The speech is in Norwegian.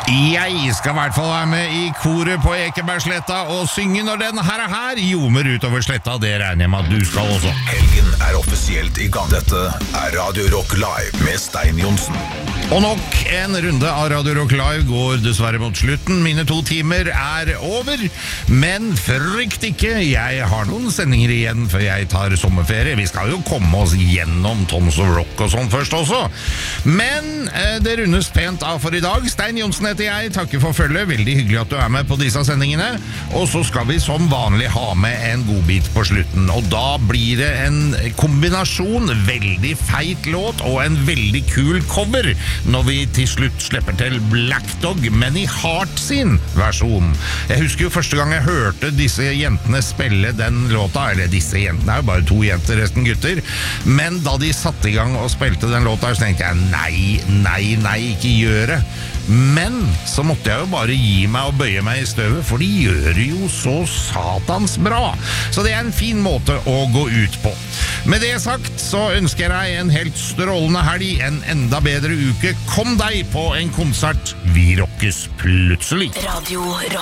Jeg skal I hvert fall være med I koret på Ekebergsletta og synge når den her ljomer utover sletta. Det regner jeg med at du skal også. Helgen offisielt I gang. Dette Radio Rock Live med Stein Johnsen. Og nok en runde av Radio Rock Live går dessverre mot slutten. Mine 2 timer over, men frykt ikke, jeg har noen sendinger igjen før jeg tar sommerferie. Vi skal jo komme oss gjennom Tons of Rock og sånn først også. Men det rundes pent av for I dag. Stein Johnsen heter jeg, takker for følget. Veldig hyggelig at du med på disse sendingene. Og så skal vi som vanlig ha med en godbit på slutten. Og da blir det en kombinasjon, veldig feit låt og en veldig kul cover når vi til slutt slipper til Black Dog, men I Heart sin versjon. Jeg husker jo første gang jeg hørte disse jentene spille den låta, eller disse jentene jo bare 2 jenter, resten gutter, men da de satte I gang og spilte den låta, så tenkte jeg, nei, ikke gjør det. Men så måtte jeg jo bare gi meg og bøye meg I støvet, for de gjør det jo så satans bra. Så det en fin måte å gå ut på. Med det sagt, så ønsker jeg deg en helt strålende helg, en enda bedre uke. Kom deg på en konsert. Vi rockes plutselig. Radio Rock.